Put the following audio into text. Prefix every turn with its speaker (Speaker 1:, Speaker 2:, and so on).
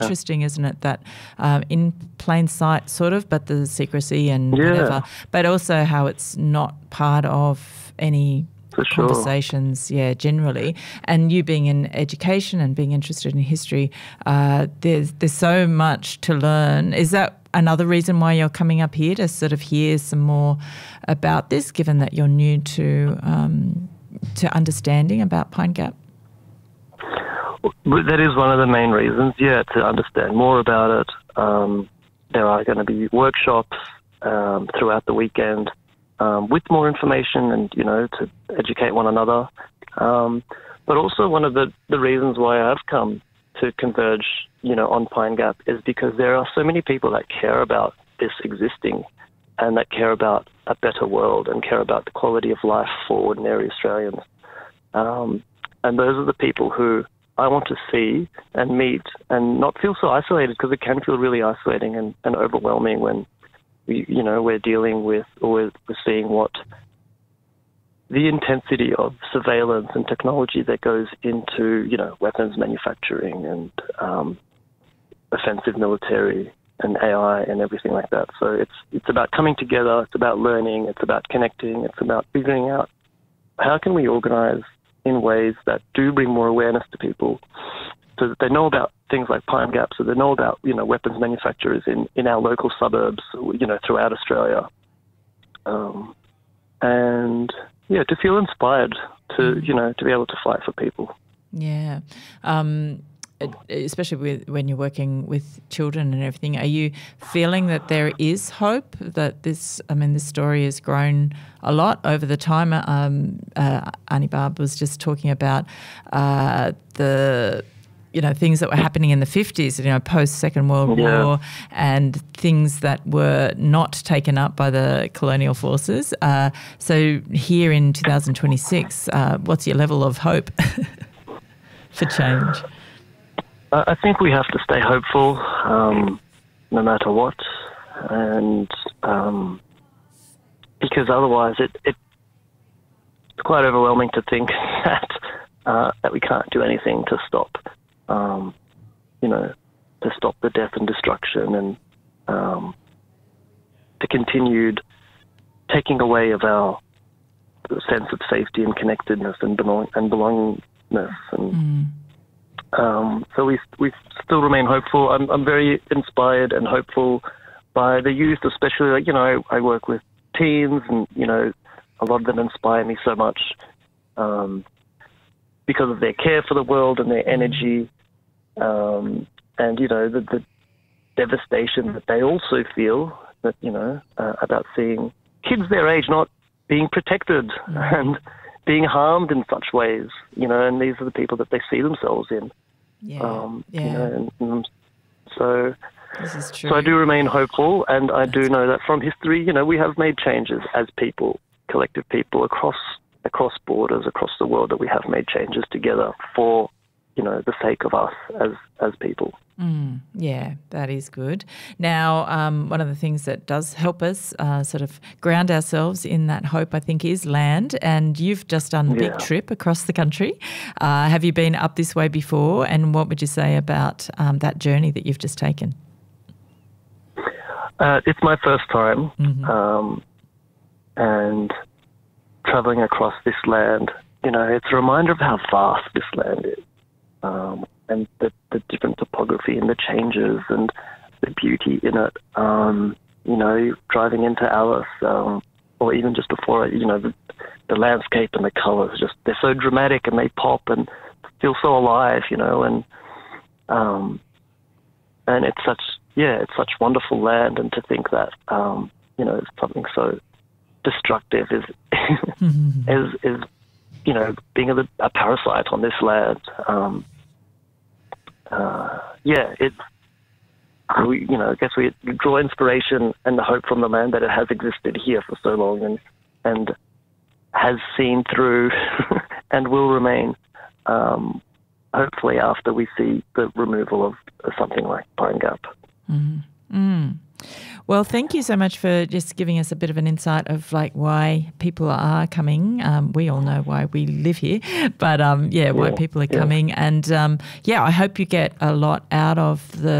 Speaker 1: interesting, isn't it, that in plain sight sort of, but the secrecy and whatever, but also how it's not part of any conversations, generally. And you being in education and being interested in history, there's so much to learn. Is that another reason why you're coming up here, to sort of hear some more about this, given that you're new to understanding about Pine Gap?
Speaker 2: That is one of the main reasons, to understand more about it. There are going to be workshops throughout the weekend with more information and, to educate one another. But also one of the reasons why I've come to Converge, on Pine Gap is because there are so many people that care about this existing and that care about a better world and care about the quality of life for ordinary Australians. And those are the people who I want to see and meet and not feel so isolated, because it can feel really isolating and overwhelming when we're dealing with, or we're seeing what the intensity of surveillance and technology that goes into, weapons manufacturing and offensive military and AI and everything like that. So it's about coming together, it's about learning, it's about connecting, it's about figuring out how can we organize in ways that do bring more awareness to people, so that they know about things like Pine Gap, so they know about, weapons manufacturers in our local suburbs, throughout Australia. And to feel inspired to be able to fight for people. Yeah.
Speaker 1: Especially when you're working with children and everything, are you feeling that there is hope, that this story has grown a lot over the time? Annie Barb was just talking about the things that were happening in the 50s, post-Second World War, and things that were not taken up by the colonial forces. So here in 2026, what's your level of hope for change?
Speaker 2: I think we have to stay hopeful, no matter what, and because otherwise it's quite overwhelming to think that we can't do anything to stop, to stop the death and destruction, and the continued taking away of our sense of safety and connectedness and belongingness. And so we still remain hopeful. I'm very inspired and hopeful by the youth, especially. I work with teens, and a lot of them inspire me so much because of their care for the world and their energy, and the devastation that they also feel, that about seeing kids their age not being protected and being harmed in such ways, and these are the people that they see themselves in. So
Speaker 1: this is true.
Speaker 2: So I do remain hopeful, and I do know that from history, we have made changes as people, collective people across borders, across the world, that we have made changes together for, the sake of us as people.
Speaker 1: Yeah, that is good. Now, one of the things that does help us sort of ground ourselves in that hope, I think, is land. And you've just done the big trip across the country. Have you been up this way before? And what would you say about that journey that you've just taken?
Speaker 2: It's my first time, and travelling across this land, it's a reminder of how vast this land is. And the different topography and the changes and the beauty in it. Driving into Alice, or even just before it, the landscape and the colours, they're so dramatic and they pop and feel so alive, and it's such wonderful land. And to think that, it's something so destructive is being a parasite on this land. I guess we draw inspiration and the hope from the land that it has existed here for so long and has seen through and will remain, hopefully, after we see the removal of something like Pine Gap.
Speaker 1: Well, thank you so much for just giving us a bit of an insight of like why people are coming. We all know why we live here, but why people are coming. And I hope you get a lot out of the